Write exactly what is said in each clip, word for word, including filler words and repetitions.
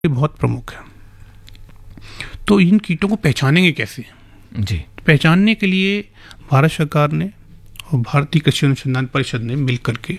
बहुत प्रमुख है। तो इन कीटों को पहचानेंगे कैसे? जी, पहचानने के लिए भारत सरकार ने और भारतीय कृषि अनुसंधान परिषद ने मिलकर के,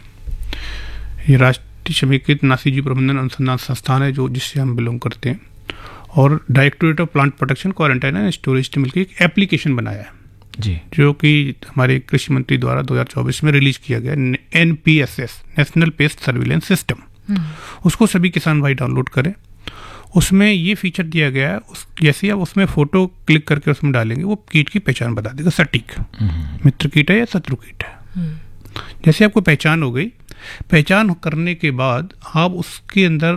ये राष्ट्रीय समेकित नासी जीव प्रबंधन अनुसंधान संस्थान है जो जिससे हम बिलोंग करते हैं, और directorate of plant protection, quarantine and storage ने मिलकर एक एप्लीकेशन बनाया है जी, जो कि हमारे कृषि मंत्री द्वारा दो हज़ार चौबीस में रिलीज किया गया, N P S S, national paste surveillance system. उसको सभी किसान भाई डाउनलोड करें। उसमें ये फीचर दिया गया है, उस जैसे आप उसमें फोटो क्लिक करके उसमें डालेंगे वो कीट की पहचान बता देगा सटीक, मित्र कीट है या शत्रु कीट है। जैसे आपको पहचान हो गई, पहचान करने के बाद आप उसके अंदर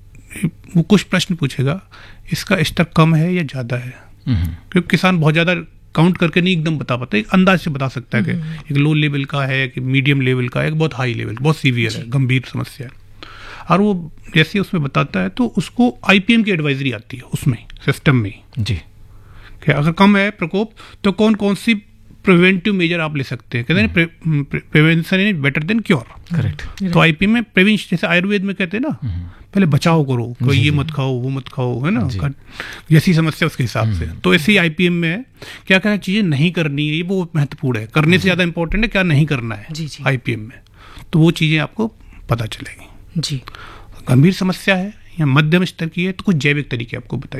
वो कुछ प्रश्न पूछेगा, इसका स्तर कम है या ज़्यादा है, क्योंकि किसान बहुत ज़्यादा काउंट करके नहीं एकदम बता पाता, एक अंदाज से बता सकता है कि एक लो लेवल का है, कि मीडियम लेवल का है, एक बहुत हाई लेवल, बहुत सीवियर है, गंभीर समस्या है। और वो जैसे उसमें बताता है तो उसको आई पी एम की एडवाइजरी आती है उसमें सिस्टम में जी, कि अगर कम है प्रकोप तो कौन कौन सी प्रिवेंटिव मेजर आप ले सकते हैं। कहते हैं prevention is better than cure. Correct. तो आई पी एम में प्रिवेंशन, जैसे आयुर्वेद में कहते हैं ना, पहले बचाव करो, कोई ये मत खाओ वो मत खाओ, है ना, जैसी समस्या उसके हिसाब से। तो ऐसे ही आई पी एम में क्या क्या चीज़ें नहीं करनी है, ये बहुत महत्वपूर्ण है। करने से ज़्यादा इंपॉर्टेंट है क्या नहीं करना है आई पी एम में, तो वो चीज़ें आपको पता चलेंगी जी। गंभीर समस्या है या मध्यम स्तर की है तो कुछ जैविक तरीके आपको बताए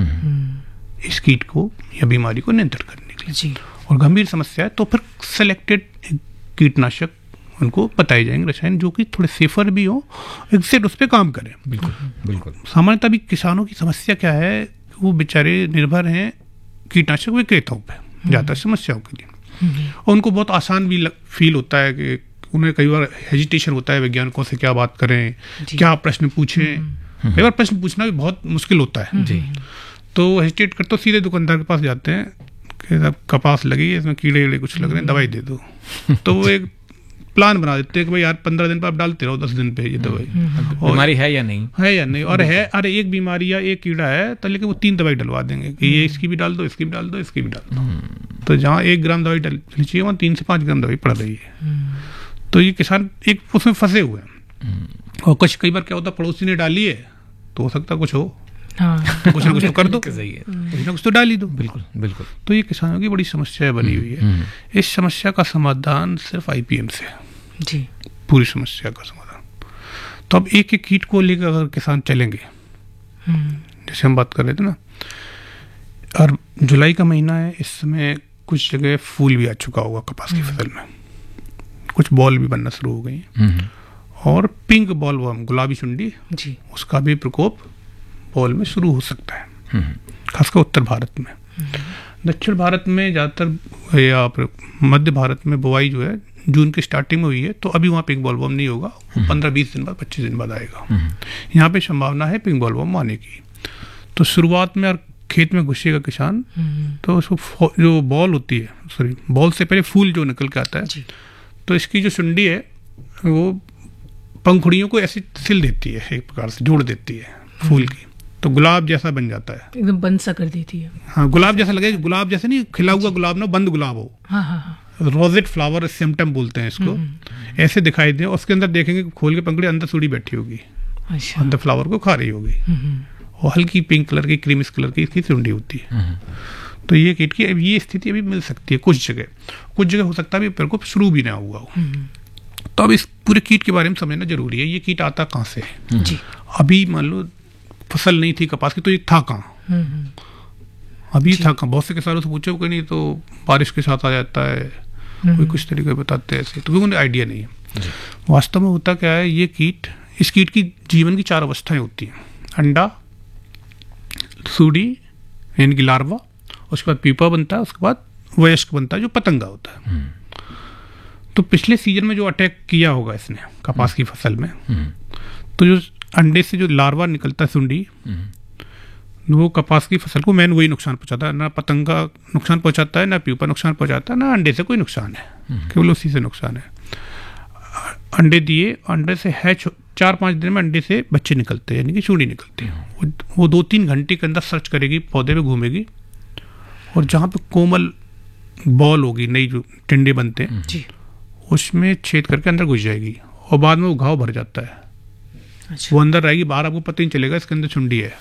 जाएंगे इस कीट को या बीमारी को नियंत्रण करने के लिए जी। और गंभीर समस्या है तो फिर सिलेक्टेड कीटनाशक उनको बताए जाएंगे, रसायन जो कि थोड़े सेफर भी हो, एग्जैक्ट उस पर काम करें। बिल्कुल बिल्कुल। सामान्यतः भी किसानों की समस्या क्या है, वो बेचारे निर्भर हैं कीटनाशक विक्रेताओं पर ज़्यादा समस्याओं के लिए, और उनको बहुत आसान भी फील होता है कि उन्हें कई बार हेजिटेशन होता है वैज्ञानिकों से क्या बात करें, क्या प्रश्न पूछें। कई बार प्रश्न पूछना भी बहुत मुश्किल होता है जी। तो हेजिटेट करते तो सीधे दुकानदार के पास जाते हैं कि साहब कपास लगी है, इसमें कीड़े वीड़े कुछ लग रहे हैं, दवाई दे दो। तो वो एक प्लान बना देते हैं कि भाई यार पंद्रह दिन पर आप डालते रहो, दस दिन पे ये दवाई, बीमारी है या नहीं है या नहीं, और है अरे एक बीमारी या एक कीड़ा है तो लेकिन वो तीन दवाई डलवा देंगे कि ये इसकी भी डाल दो, इसकी भी डाल दो, इसकी भी डाल दो। तो जहाँ एक ग्राम दवाई डलनी चाहिए वहाँ तीन से पाँच ग्राम दवाई पड़ रही है। तो ये किसान एक उसमें फंसे हुए हैं। और कुछ कई बार क्या होता है, पड़ोसी ने डाली है तो हो सकता कुछ हो, हाँ। तो कुछ ना कुछ तो कर दो, सही है, कुछ ना कुछ तो डाल ही दो। बिल्कुल बिल्कुल। तो ये किसानों की बड़ी समस्या बनी हुई है। इस समस्या का समाधान सिर्फ आई पी एम से है जी, पूरी समस्या का समाधान। तो अब एक एक कीट को लेकर अगर किसान चलेंगे, जैसे हम बात कर रहे थे ना, और जुलाई का महीना है, इस समय कुछ जगह फूल भी आ चुका होगा कपास की फसल में, कुछ बॉल भी बनना शुरू हो गई, और पिंक बॉल वर्म, गुलाबी सुंडी जी, उसका भी प्रकोप बॉल में शुरू हो सकता है, खासकर उत्तर भारत में। दक्षिण भारत में ज़्यादातर या मध्य भारत में बुआई जो है जून की स्टार्टिंग में हुई है, तो अभी वहाँ पिंक बॉल वर्म नहीं होगा, वो पंद्रह बीस दिन बाद, पच्चीस दिन बाद आएगा। यहाँ पे संभावना है पिंक बॉल वर्म आने की। तो शुरुआत में और खेत में घुसेगा किसान, तो उसको जो बॉल होती है, सॉरी बॉल से पहले फूल जो निकल के आता है, तो इसकी जो सुंडी है वो पंखुड़ियों को ऐसे सिल देती है, एक प्रकार से जोड़ देती है फूल की, तो गुलाब जैसा बन जाता है, एकदम बंद सा कर देती है। हाँ, गुलाब जैसा लगेगा, गुलाब जैसे नहीं खिला हुआ गुलाब ना, बंद गुलाब हो, हाँ हाँ हाँ, रोजेट फ्लावर सिम्टम बोलते हैं इसको, ऐसे दिखाई दे। उसके अंदर देखेंगे खोल के पंखुड़ी अंदर सूड़ी बैठी होगी, अच्छा, अंदर फ्लावर को खा रही होगी, और हल्की पिंक कलर की, क्रीमिश कलर की इसकी सुंडी होती है। तो ये कीट की ये स्थिति अभी मिल सकती है कुछ जगह, कुछ जगह हो सकता है प्रकोप शुरू भी ना हुआ हो। तो अब इस पूरे कीट के बारे में समझना जरूरी है। ये कीट आता कहाँ से है जी। अभी मान लो फसल नहीं थी कपास की, तो ये था कहाँ, अभी था कहाँ। बहुत से किसानों से पूछो कोई नहीं, तो बारिश के साथ आ जाता है, कोई कुछ तरीके बताते हैं ऐसे, तो उन्हें आइडिया नहीं है। वास्तव में होता क्या है, ये कीट, इस कीट की जीवन की चार अवस्थाएं होती हैं, अंडा, सूडी यानी कि लार्वा, उसके बाद पीपा बनता है, उसके बाद वयस्क बनता है जो पतंगा होता है। तो पिछले सीजन में जो अटैक किया होगा इसने कपास की फसल में, तो जो अंडे से जो लार्वा निकलता है सुंडी, वो कपास की फसल को मेन वही नुकसान पहुंचाता है। ना पतंगा नुकसान पहुंचाता है, ना प्यूपा नुकसान पहुंचाता है, ना अंडे से कोई नुकसान है, केवल उसी से नुकसान है। अंडे दिए, अंडे से है चार पाँच दिन में अंडे से बच्चे निकलते हैं, यानी कि चूड़ी निकलती है। वो, वो दो तीन घंटे के अंदर सर्च करेगी, पौधे पे घूमेगी, और जहाँ पे कोमल बॉल होगी, नई जो टिंडे बनते हैं, उसमें छेद करके अंदर घुस जाएगी, और बाद में वो घाव भर जाता है। अच्छा। वो अंदर रहेगी, बाहर आपको पता ही नहीं चलेगा इसके अंदर चुंडी है।